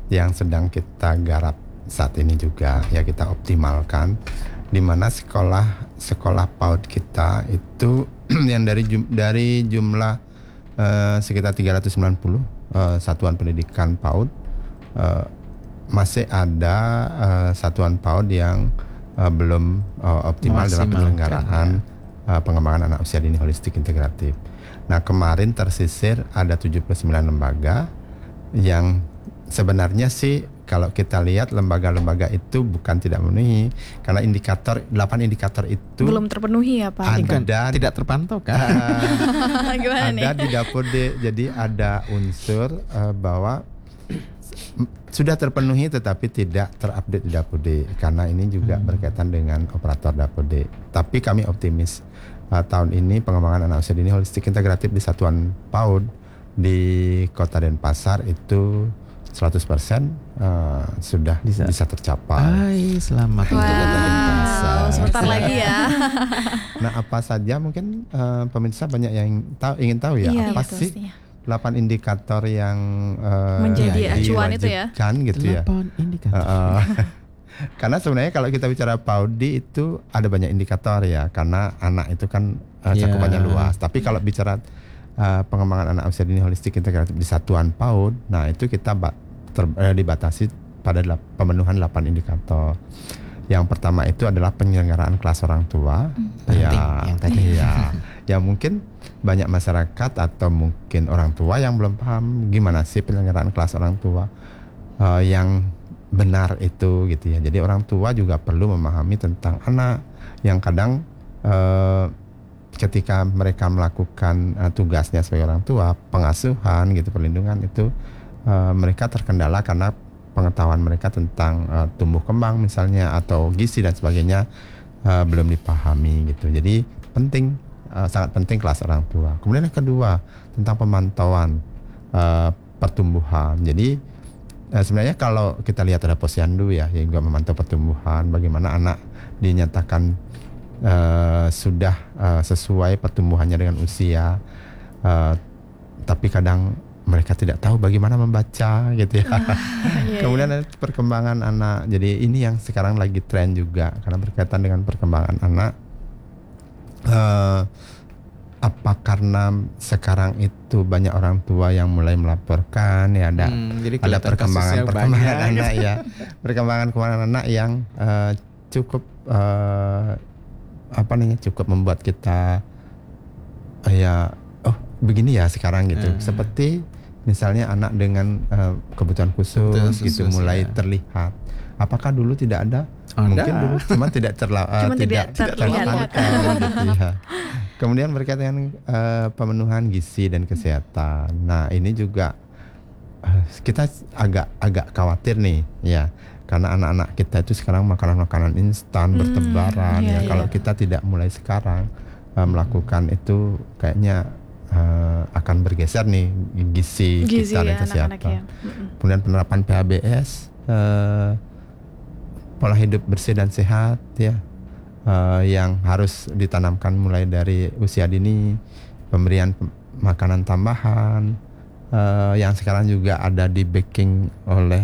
yang sedang kita garap saat ini juga ya, kita optimalkan, di mana sekolah PAUD kita itu yang dari jumlah sekitar 390 satuan pendidikan PAUD, masih ada satuan PAUD yang belum optimal dalam penyelenggaraan pengembangan anak usia dini holistik integratif. Nah, kemarin tersisir ada 79 lembaga yang sebenarnya sih kalau kita lihat lembaga-lembaga itu bukan tidak memenuhi, karena 8 indikator itu belum terpenuhi ya Pak? Ada, tidak terpantau kan? Ada di Dapode. Jadi ada unsur bahwa sudah terpenuhi tetapi tidak terupdate di Dapode, karena ini juga berkaitan dengan operator Dapode. Tapi kami optimis tahun ini pengembangan anak usia dini holistik integratif di satuan PAUD di Kota Denpasar itu 100% sudah bisa tercapai. Selamat untuk Kota Denpasar. Sebentar lagi ya. Nah, apa saja mungkin pemirsa banyak yang ingin tahu ya, apa sih 8 indikator yang menjadi acuan itu ya? Gitu 8 indikator. Karena sebenarnya kalau kita bicara PAUD itu ada banyak indikator ya, karena anak itu kan cakupannya luas. Tapi kalau bicara pengembangan anak usia dini holistik integratif di satuan PAUD, nah itu kita dibatasi pada pemenuhan 8 indikator. Yang pertama itu adalah penyelenggaraan kelas orang tua. Yang tadi ya mungkin banyak masyarakat atau mungkin orang tua yang belum paham gimana sih penyelenggaraan kelas orang tua yang benar itu gitu ya. Jadi orang tua juga perlu memahami tentang anak yang kadang ketika mereka melakukan tugasnya sebagai orang tua, pengasuhan gitu, perlindungan itu mereka terkendala karena pengetahuan mereka tentang tumbuh kembang misalnya atau gizi dan sebagainya belum dipahami gitu. Jadi penting, sangat penting kelas orang tua. Kemudian yang kedua tentang pemantauan pertumbuhan. Jadi sebenarnya kalau kita lihat ada posyandu ya yang juga memantau pertumbuhan, bagaimana anak dinyatakan sudah sesuai pertumbuhannya dengan usia, tapi kadang mereka tidak tahu bagaimana membaca gitu ya. Kemudian ada perkembangan anak. Jadi ini yang sekarang lagi tren juga karena berkaitan dengan perkembangan anak. Apa karena sekarang itu banyak orang tua yang mulai melaporkan ya, ada perkembangan anak ya, perkembangan anak yang cukup cukup membuat kita begini ya sekarang gitu. Seperti misalnya anak dengan kebutuhan khusus gitu mulai terlihat. Apakah dulu tidak ada? Mungkin dulu cuma tidak terlihat gitu ya. Kemudian berkaitan dengan pemenuhan gizi dan kesehatan. Nah, ini juga kita agak khawatir nih ya. Karena anak-anak kita itu sekarang makanan-makanan instan bertebaran ya. Kalau kita tidak mulai sekarang melakukan itu kayaknya akan bergeser nih gizi kita dan kesehatan. Kemudian penerapan PHBS, pola hidup bersih dan sehat ya, yang harus ditanamkan mulai dari usia dini, pemberian makanan tambahan, yang sekarang juga ada di backing oleh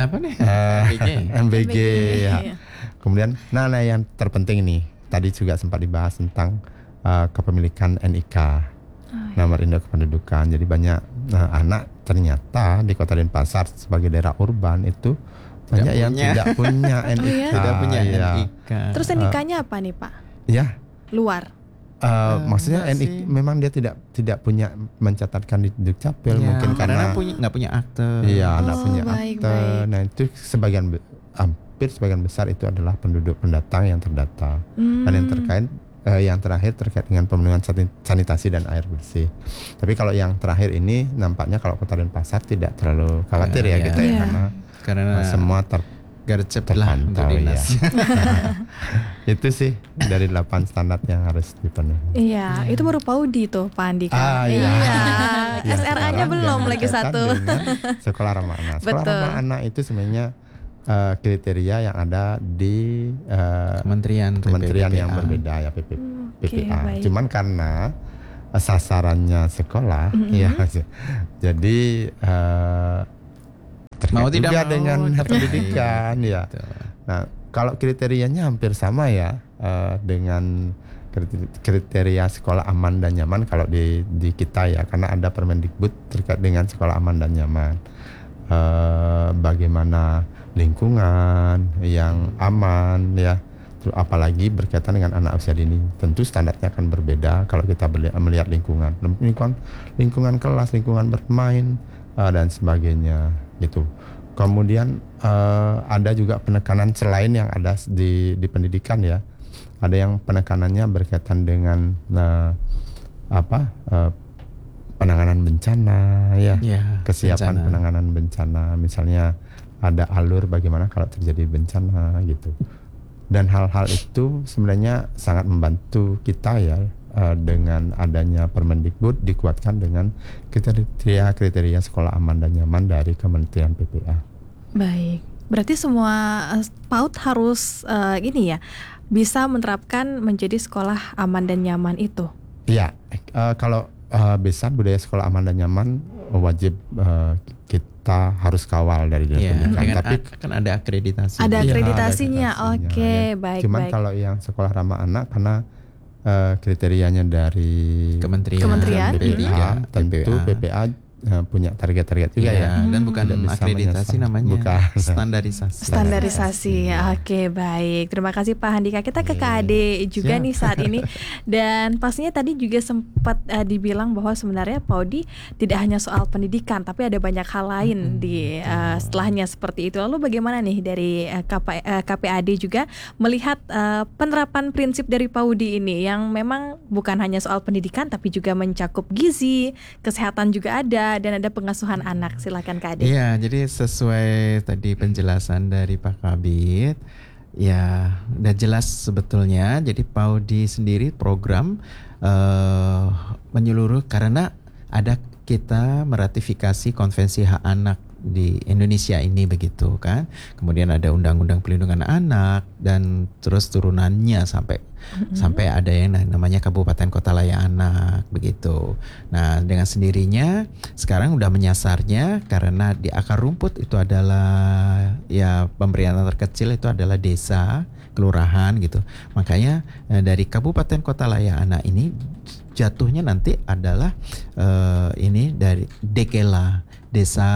MBG ya. Kemudian yang terpenting nih tadi juga sempat dibahas tentang kepemilikan NIK, nomor induk kependudukan. Jadi banyak anak ternyata di Kota Denpasar sebagai daerah urban itu banyak yang tidak punya NIK. Tidak punya NIK. Terus NIK-nya apa nih Pak? Ya. Luar. Maksudnya NIK memang dia tidak punya mencatatkan di Dukcapil mungkin karena nggak punya akte. Iya, nggak punya akte. Nah itu hampir sebagian besar itu adalah penduduk pendatang yang terdata. Dan yang terakhir terkait dengan pemenuhan sanitasi dan air bersih. Tapi kalau yang terakhir ini nampaknya kalau Kota Denpasar tidak terlalu khawatir kita ya karena semua terpantau ya. Itu sih dari 8 standar yang harus dipenuhi. Iya, itu baru PAUDI tuh Pak Andika. SRA-nya belum lagi satu. Sekolah ramah anak. Sekolah ramah anak itu sebenarnya kriteria yang ada di kementerian yang berbeda ya, PPA. Cuman karena sasarannya sekolah ya, jadi Mau tidak juga mau, dengan terkait. pendidikan ya. Nah, kalau kriterianya hampir sama ya dengan kriteria sekolah aman dan nyaman kalau di kita ya, karena ada Permendikbud terkait dengan sekolah aman dan nyaman. Bagaimana lingkungan yang aman ya, apalagi berkaitan dengan anak usia dini, tentu standarnya akan berbeda kalau kita melihat lingkungan kelas, lingkungan bermain dan sebagainya gitu. Kemudian ada juga penekanan selain yang ada di pendidikan ya, ada yang penekanannya berkaitan dengan penanganan bencana ya, kesiapan bencana. Penanganan bencana, misalnya ada alur bagaimana kalau terjadi bencana gitu. Dan hal-hal itu sebenarnya sangat membantu kita ya, dengan adanya Permendikbud dikuatkan dengan kriteria sekolah aman dan nyaman dari Kementerian PPA. Baik, berarti semua PAUD harus bisa menerapkan menjadi sekolah aman dan nyaman itu. Iya, kalau BESAN budaya sekolah aman dan nyaman wajib kita harus kawal dari pendidikan. Tapi kan ada akreditasi. Ada akreditasinya. Oke, ya. baik. Cuman kalau yang sekolah ramah anak karena kriterianya dari Kementerian PPA, tentu PPA punya target-target juga ya. Dan bukan akreditasi namanya. Bukan. Standarisasi. Oke, baik. Terima kasih Pak Handika. Kita ke Kak Ade juga nih saat ini. Dan pastinya tadi juga sempat dibilang bahwa sebenarnya PAUD tidak hanya soal pendidikan, tapi ada banyak hal lain di setelahnya seperti itu. Lalu bagaimana nih dari KPAD juga melihat penerapan prinsip dari PAUD ini yang memang bukan hanya soal pendidikan, tapi juga mencakup gizi, kesehatan juga ada, dan ada pengasuhan anak. Silakan Kak Ade. Iya, jadi sesuai tadi penjelasan dari Pak Kabid, ya udah jelas sebetulnya. Jadi PAUD sendiri program menyeluruh karena ada kita meratifikasi Konvensi Hak Anak di Indonesia ini begitu kan. Kemudian ada Undang-Undang Pelindungan Anak dan terus turunannya sampai ada yang namanya Kabupaten Kota Layak Anak begitu. Nah, dengan sendirinya sekarang udah menyasarnya karena di akar rumput itu adalah ya pemberian terkecil itu adalah desa, kelurahan gitu. Makanya dari Kabupaten Kota Layak Anak ini jatuhnya nanti adalah ini dari Dekela, desa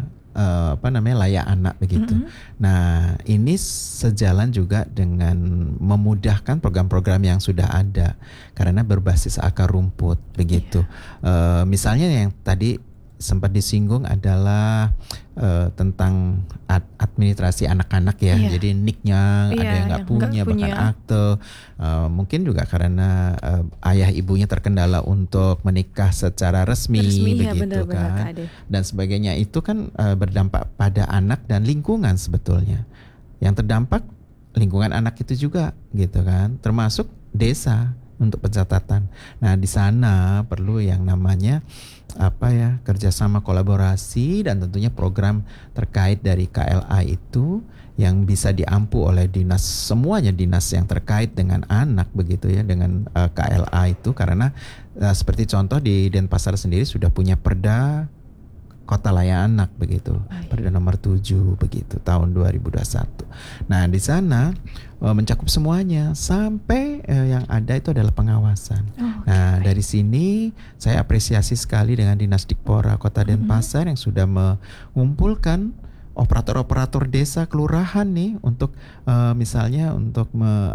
layak anak begitu. Nah, ini sejalan juga dengan memudahkan program-program yang sudah ada karena berbasis akar rumput begitu. Misalnya yang tadi sempat disinggung adalah tentang administrasi anak-anak ya. Jadi NIK-nya ada yang nggak punya, bahkan akte. Mungkin juga karena ayah ibunya terkendala untuk menikah secara resmi begitu kan. Dan sebagainya itu kan berdampak pada anak dan lingkungan sebetulnya. Yang terdampak lingkungan anak itu juga gitu kan, termasuk desa untuk pencatatan. Nah, di sana perlu yang namanya kerjasama kolaborasi dan tentunya program terkait dari KLA itu yang bisa diampu oleh semuanya dinas yang terkait dengan anak begitu ya, dengan KLA itu karena seperti contoh di Denpasar sendiri sudah punya Perda Kota Layak Anak begitu, Perda nomor 7 begitu tahun 2021. Nah, di sana mencakup semuanya sampai yang ada itu adalah pengawasan. Nah, dari sini saya apresiasi sekali dengan Dinas Dikpora Kota Denpasar yang sudah mengumpulkan operator-operator desa kelurahan nih untuk misalnya untuk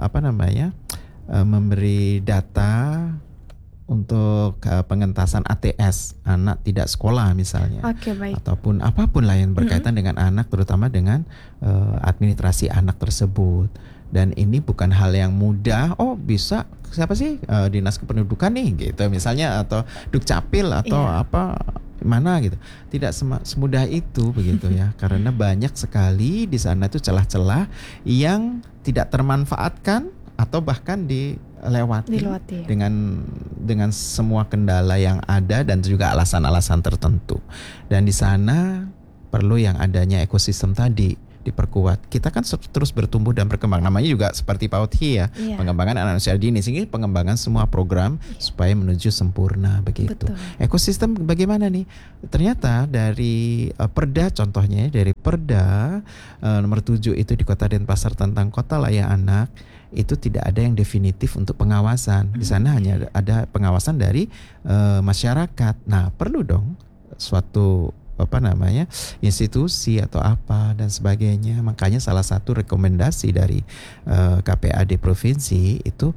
memberi data untuk pengentasan ATS, anak tidak sekolah misalnya, ataupun apapun lah yang berkaitan dengan anak, terutama dengan administrasi anak tersebut. Dan ini bukan hal yang mudah. Oh, bisa siapa sih Dinas Kependudukan nih gitu misalnya, atau Dukcapil atau mana gitu. Tidak semudah itu begitu ya, karena banyak sekali di sana itu celah-celah yang tidak termanfaatkan atau bahkan dilewati. dengan semua kendala yang ada dan juga alasan-alasan tertentu. Dan di sana perlu yang adanya ekosistem tadi, diperkuat. Kita kan terus bertumbuh dan berkembang. Namanya juga seperti PAUD ya, Iya. pengembangan anak usia dini, sehingga pengembangan semua program supaya menuju sempurna begitu. Betul. Ekosistem bagaimana nih? Ternyata dari Perda, contohnya dari Perda nomor 7 itu di Kota Denpasar tentang kota layak anak, itu tidak ada yang definitif untuk pengawasan. Di sana hanya ada pengawasan dari masyarakat. Nah, perlu dong suatu institusi atau apa dan sebagainya. Makanya salah satu rekomendasi dari KPAD provinsi itu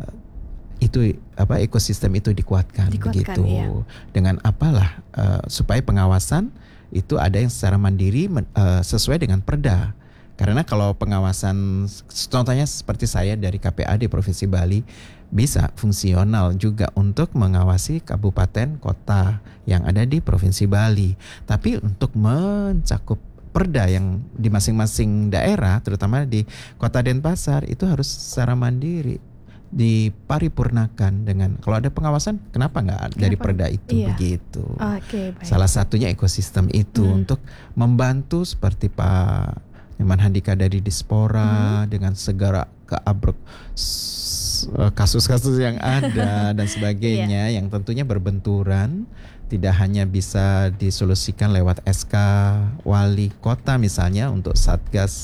ekosistem itu dikuatkan begitu. Iya. Dengan apalah supaya pengawasan itu ada yang secara mandiri sesuai dengan Perda. Karena kalau pengawasan, contohnya seperti saya dari KPAD Provinsi Bali, bisa fungsional juga untuk mengawasi kabupaten kota yang ada di Provinsi Bali. Tapi untuk mencakup Perda yang di masing-masing daerah, terutama di Kota Denpasar, itu harus secara mandiri diparipurnakan dengan, kalau ada pengawasan kenapa nggak dari Perda itu begitu. Oke, baik. Salah satunya ekosistem itu untuk membantu seperti Pak Nyoman Handika dari Dispora dengan segala kasus-kasus yang ada dan sebagainya yang tentunya berbenturan, tidak hanya bisa disolusikan lewat SK wali kota misalnya untuk Satgas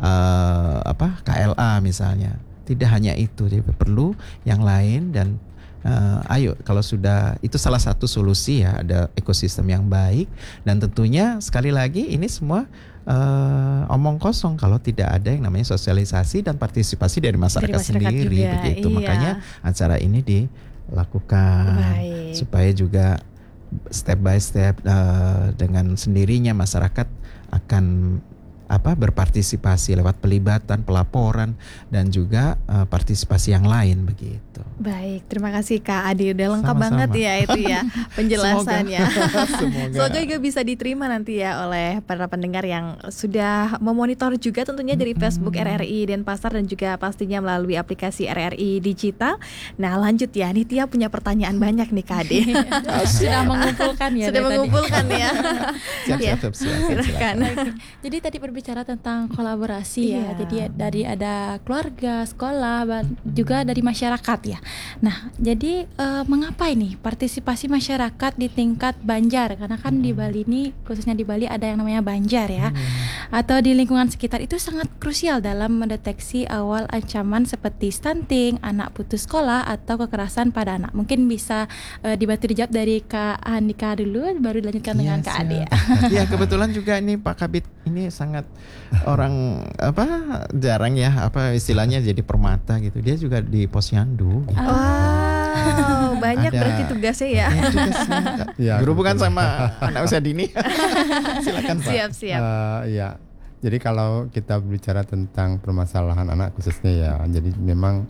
KLA misalnya. Tidak hanya itu, dia perlu yang lain dan ayo kalau sudah itu salah satu solusi ya, ada ekosistem yang baik dan tentunya sekali lagi ini semua omong kosong kalau tidak ada yang namanya sosialisasi dan partisipasi dari masyarakat sendiri juga, begitu. Iya. Makanya acara ini dilakukan supaya juga step by step dengan sendirinya masyarakat akan berpartisipasi lewat pelibatan, pelaporan dan juga partisipasi yang lain begitu. Baik, terima kasih Kak Ade, udah lengkap Sama-sama. banget ya itu ya penjelasannya. Semoga. Semoga juga bisa diterima nanti ya oleh para pendengar yang sudah memonitor juga tentunya dari Facebook RRI Denpasar dan juga pastinya melalui aplikasi RRI Digital. Nah lanjut ya, nih Tia punya pertanyaan banyak nih Kak Ade. Sudah mengumpulkan ya. Sudah dari mengumpulkan ya. Siap. Silakan. Jadi tadi berbicara tentang kolaborasi ya. Iya. Jadi dari ada keluarga, sekolah, juga dari masyarakat ya. Nah, jadi mengapa ini partisipasi masyarakat di tingkat Banjar? Karena kan di Bali ini, khususnya di Bali ada yang namanya Banjar ya. Atau di lingkungan sekitar itu sangat krusial dalam mendeteksi awal ancaman seperti stunting, anak putus sekolah atau kekerasan pada anak. Mungkin bisa dibantu dijawab dari Kak Handika dulu, baru dilanjutkan dengan Kak Ade ya. Ya kebetulan juga ini Pak Kabit ini sangat orang jarang ya istilahnya jadi permata gitu. Dia juga di Posyandu. Gitu. Wow, banyak Ada. berarti tugasnya ya. Ya, Berhubungan kebetulan. sama anak usia dini. Silakan Pak. Siap. Ya, jadi kalau kita bicara tentang permasalahan anak khususnya ya, jadi memang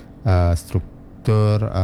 struktur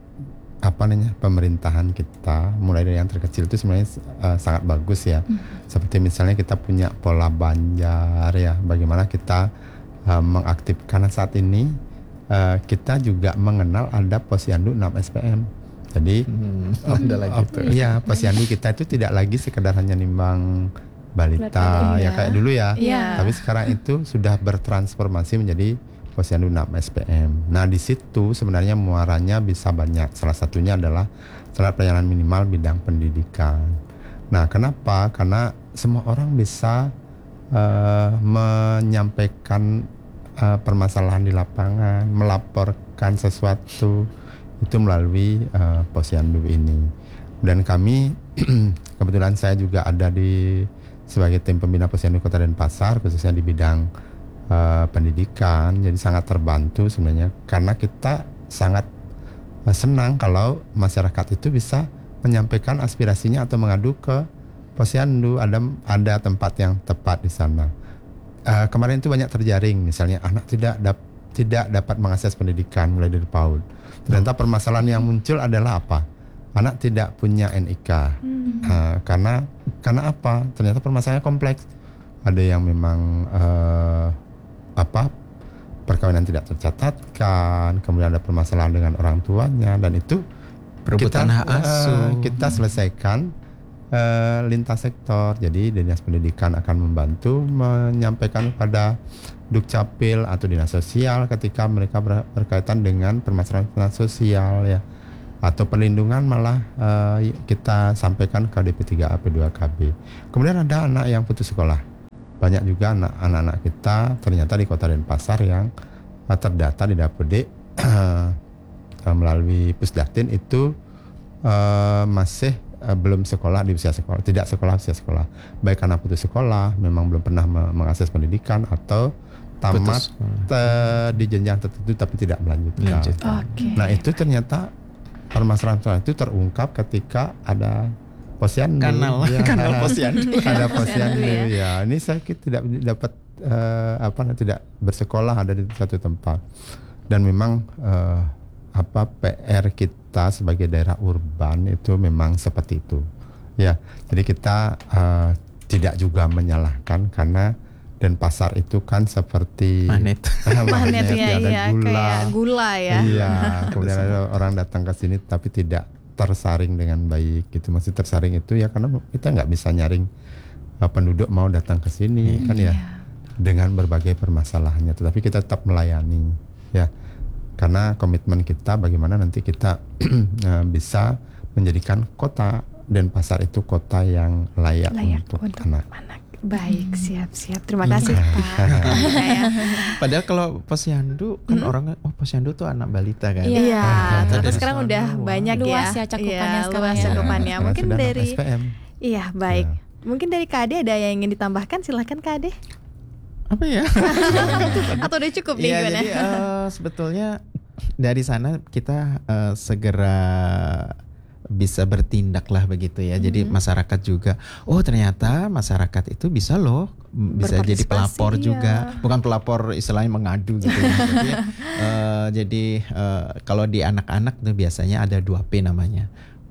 pemerintahan kita mulai dari yang terkecil itu sebenarnya sangat bagus ya. Seperti misalnya kita punya pola Banjar ya, bagaimana kita mengaktifkan saat ini kita juga mengenal ada Posyandu 6 SPM. Jadi ada lagi tuh. Iya, Posyandu kita itu tidak lagi sekedar hanya nimbang balita ya kayak dulu ya. Iya. Tapi sekarang itu sudah bertransformasi menjadi Posyandu 6 SPM. Nah, di situ sebenarnya muaranya bisa banyak. Salah satunya adalah syarat pelayanan minimal bidang pendidikan. Nah, kenapa? Karena semua orang bisa menyampaikan permasalahan di lapangan, melaporkan sesuatu itu melalui Posyandu ini. Dan kami kebetulan saya juga ada sebagai tim pembina Posyandu Kota Denpasar khususnya di bidang pendidikan, jadi sangat terbantu sebenarnya karena kita sangat senang kalau masyarakat itu bisa menyampaikan aspirasinya atau mengadu ke Posyandu, ada tempat yang tepat di sana. Kemarin itu banyak terjaring, misalnya anak tidak dapat mengakses pendidikan mulai dari PAUD. Ternyata permasalahan yang muncul adalah apa? Anak tidak punya NIK. Karena apa? Ternyata permasalahannya kompleks. Ada yang memang perkawinan tidak tercatatkan, kemudian ada permasalahan dengan orang tuanya, dan itu Perebutan hak asuh. kita selesaikan lintas sektor. Jadi Dinas Pendidikan akan membantu menyampaikan kepada Dukcapil atau Dinas Sosial ketika mereka berkaitan dengan permasalahan sosial ya. Atau perlindungan malah kita sampaikan ke DP3A P2KB. Kemudian ada anak yang putus sekolah. Banyak juga anak-anak kita ternyata di Kota Denpasar yang terdata di Dapede melalui Pusdatin itu masih belum sekolah di usia sekolah, tidak sekolah usia sekolah. Baik karena putus sekolah, memang belum pernah mengakses pendidikan atau tamat di jenjang tertentu tapi tidak melanjutkan. Oke. Nah itu ternyata permasalahan itu terungkap ketika ada posyandu, kanal posyandu. ada posyandu ya. ya. Ini saya tidak dapat tidak bersekolah ada di satu tempat dan memang PR kita sebagai daerah urban itu memang seperti itu ya. Jadi kita tidak juga menyalahkan karena Denpasar itu kan seperti magnet ya, ada kayak gula ya. Iya, kemudian ada orang datang ke sini tapi tidak tersaring dengan baik gitu. Maksud tersaring itu ya karena kita nggak bisa nyaring penduduk mau datang ke sini kan ya dengan berbagai permasalahannya. Tetapi kita tetap melayani ya karena komitmen kita bagaimana nanti kita bisa menjadikan kota Denpasar itu kota yang layak untuk anak. Baik, siap. Terima kasih Pak. Padahal kalau posyandu kan orang posyandu tuh anak balita kan. Iya, ternyata sekarang udah banyak luas ya cakupannya sekarang. Luas cakupannya. Mungkin sudah dari SPM. Iya, baik. Mungkin dari Kak Ade ada yang ingin ditambahkan, silakan Kak Ade. Apa ya? Atau udah cukup nih gimana? Jadi sebetulnya dari sana kita segera bisa bertindak lah begitu ya. Jadi masyarakat juga, ternyata masyarakat itu bisa loh, bisa jadi pelapor juga. Bukan pelapor istilahnya mengadu gitu ya. Jadi kalau di anak-anak tuh biasanya ada 2P namanya.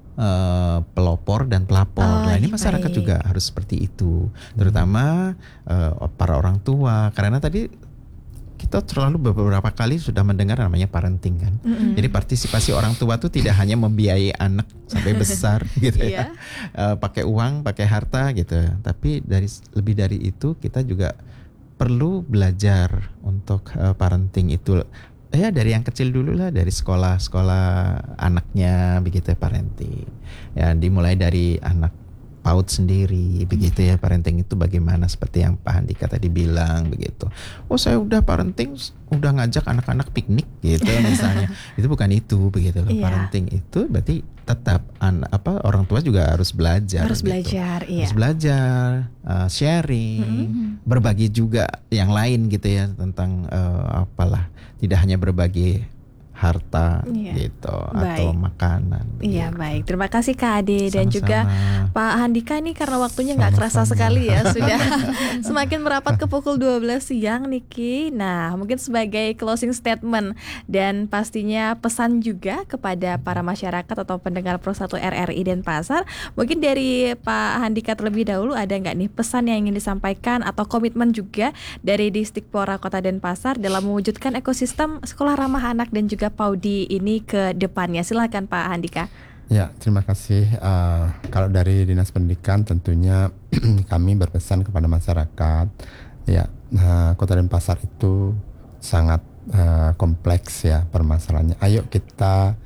Pelopor dan pelapor. Nah ini masyarakat juga harus seperti itu. Terutama para orang tua. Karena tadi kita terlalu beberapa kali sudah mendengar namanya parenting kan. Jadi partisipasi orang tua tuh tidak hanya membiayai anak sampai besar gitu ya. Pakai uang, pakai harta gitu. Tapi lebih dari itu kita juga perlu belajar untuk parenting itu. Ya dari yang kecil dulu lah, dari sekolah anaknya begitu ya, parenting. Ya dimulai dari anak PAUD sendiri begitu ya, parenting itu bagaimana seperti yang Pak Handika tadi bilang begitu. Saya udah parenting, udah ngajak anak-anak piknik gitu misalnya. Itu bukan itu begitu loh. Parenting itu berarti tetap orang tua juga harus belajar. Harus gitu. belajar, Harus belajar, sharing, berbagi juga yang lain gitu ya tentang tidak hanya berbagi harta gitu atau makanan. Iya gitu. baik, terima kasih Kak Ade dan juga Pak Handika nih karena waktunya nggak kerasa sekali ya sudah semakin merapat ke pukul 12 siang Niki. Nah mungkin sebagai closing statement dan pastinya pesan juga kepada para masyarakat atau pendengar Pro 1 RRI Denpasar, mungkin dari Pak Handika terlebih dahulu ada nggak nih pesan yang ingin disampaikan atau komitmen juga dari Distikpora Kota Denpasar dalam mewujudkan ekosistem sekolah ramah anak dan juga Paudi ini ke depannya. Silakan Pak Handika. Ya, terima kasih. Kalau dari Dinas Pendidikan tentunya kami berpesan kepada masyarakat. Ya, Kota Denpasar itu sangat kompleks ya permasalahannya. Ayo kita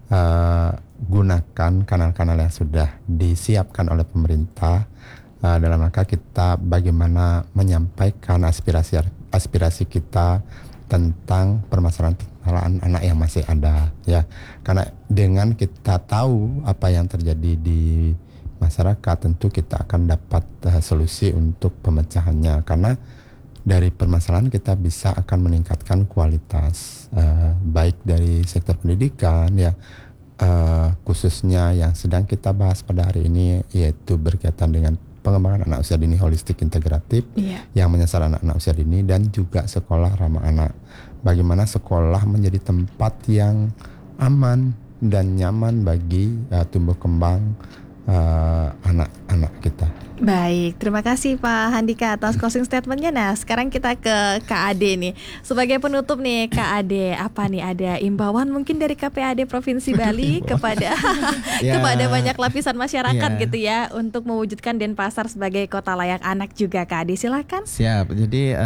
gunakan kanal-kanal yang sudah disiapkan oleh pemerintah dalam rangka kita bagaimana menyampaikan aspirasi kita tentang permasalahan anak yang masih ada ya. Karena dengan kita tahu apa yang terjadi di masyarakat tentu kita akan dapat solusi untuk pemecahannya, karena dari permasalahan kita bisa akan meningkatkan kualitas baik dari sektor pendidikan ya, khususnya yang sedang kita bahas pada hari ini yaitu berkaitan dengan pengembangan anak usia dini holistik integratif yang menyasar anak-anak usia dini dan juga sekolah ramah anak. Bagaimana sekolah menjadi tempat yang aman dan nyaman bagi tumbuh kembang anak-anak kita. Baik, terima kasih Pak Handika atas closing statementnya. Nah, sekarang kita ke Kak Ade nih. Sebagai penutup nih, Kak Ade, apa nih, ada imbauan mungkin dari KPAD Provinsi Bali kepada kepada banyak lapisan masyarakat gitu ya, untuk mewujudkan Denpasar sebagai kota layak anak juga, Kak Ade, silakan. Siap. Jadi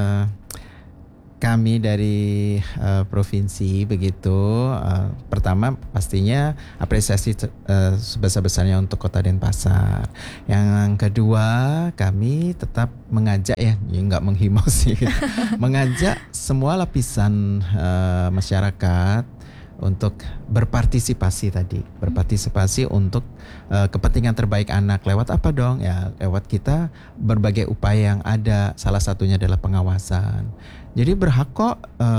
kami dari provinsi begitu, pertama pastinya apresiasi sebesar-besarnya untuk Kota Denpasar. Yang kedua, kami tetap mengajak ya nggak menghimbau sih, mengajak semua lapisan masyarakat untuk berpartisipasi untuk kepentingan terbaik anak. Lewat apa dong? Ya lewat kita berbagai upaya yang ada. Salah satunya adalah pengawasan. Jadi berhak kok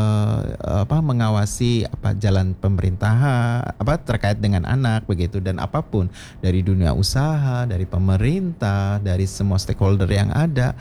mengawasi jalan pemerintahan terkait dengan anak begitu, dan apapun dari dunia usaha, dari pemerintah, dari semua stakeholder yang ada.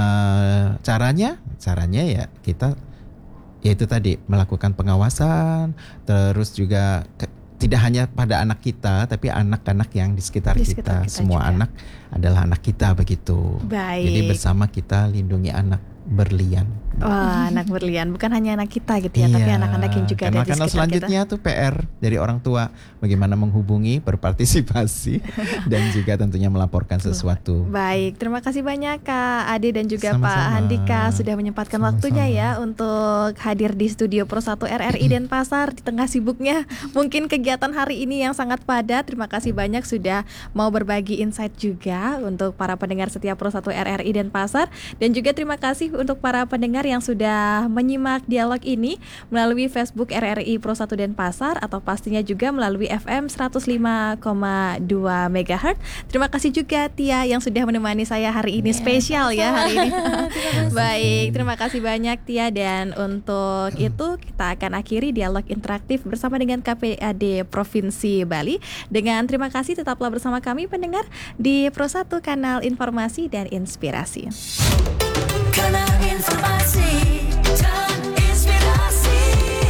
Caranya ya kita yaitu tadi melakukan pengawasan, terus juga tidak hanya pada anak kita, tapi anak-anak yang di sekitar kita. Semua juga. Anak adalah anak kita begitu. Baik. Jadi bersama kita lindungi anak berlian. Wah, anak berlian, bukan hanya anak kita gitu ya, tapi anak-anak yang juga ada di sekitar kita. Selanjutnya tuh PR dari orang tua, bagaimana menghubungi, berpartisipasi, dan juga tentunya melaporkan sesuatu. Baik, terima kasih banyak Kak Ade dan juga Pak Handika sudah menyempatkan waktunya ya untuk hadir di studio Pro 1 RRI Denpasar di tengah sibuknya mungkin kegiatan hari ini yang sangat padat. Terima kasih banyak sudah mau berbagi insight juga untuk para pendengar setia Pro 1 RRI Denpasar, dan juga terima kasih untuk para pendengar yang sudah menyimak dialog ini melalui Facebook RRI Pro 1 Denpasar atau pastinya juga melalui FM 105,2 MHz. Terima kasih juga Tia yang sudah menemani saya hari ini, spesial ya hari ini. Baik, terima kasih banyak Tia, dan untuk itu kita akan akhiri dialog interaktif bersama dengan KPAD Provinsi Bali. Dengan terima kasih, tetaplah bersama kami pendengar di Pro 1 Kanal Informasi dan Inspirasi. Kanal Informasi dan Inspirasi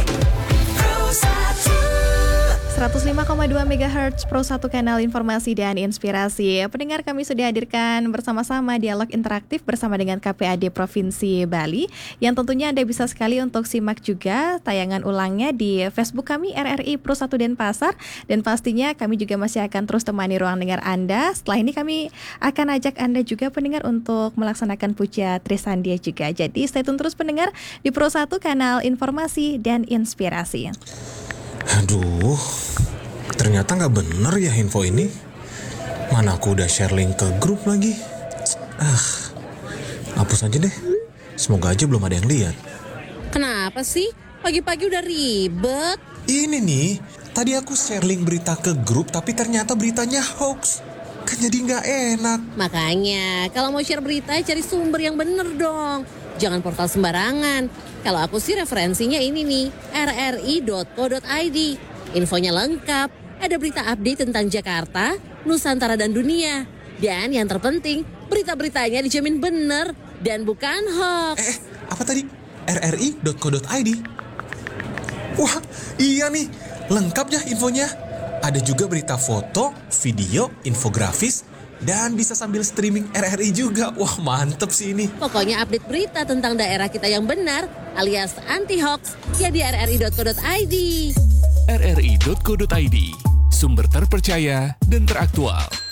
Pro 1 105,2 MHz Pro 1 Kanal Informasi dan Inspirasi. Pendengar, kami sudah hadirkan bersama-sama dialog interaktif bersama dengan KPAD Provinsi Bali, yang tentunya Anda bisa sekali untuk simak juga tayangan ulangnya di Facebook kami RRI Pro 1 Denpasar, dan pastinya kami juga masih akan terus temani ruang dengar Anda. Setelah ini kami akan ajak Anda juga pendengar untuk melaksanakan puja Trisandia juga. Jadi stay tune terus pendengar di Pro 1 Kanal Informasi dan Inspirasi. Aduh, ternyata nggak bener ya info ini. Mana aku udah share link ke grup lagi. Hapus aja deh. Semoga aja belum ada yang lihat. Kenapa sih? Pagi-pagi udah ribet. Ini nih, tadi aku share link berita ke grup, tapi ternyata beritanya hoax. Kan jadi nggak enak. Makanya, kalau mau share berita, cari sumber yang bener dong. Jangan portal sembarangan. Kalau aku sih referensinya ini nih, rri.co.id. Infonya lengkap, ada berita update tentang Jakarta, Nusantara dan dunia. Dan yang terpenting, berita-beritanya dijamin bener dan bukan hoax. Apa tadi? rri.co.id? Wah, iya nih, lengkap ya infonya. Ada juga berita foto, video, infografis, dan bisa sambil streaming RRI juga. Wah, mantep sih ini. Pokoknya update berita tentang daerah kita yang benar alias anti-hoax ya di rri.co.id. rri.co.id, sumber terpercaya dan teraktual.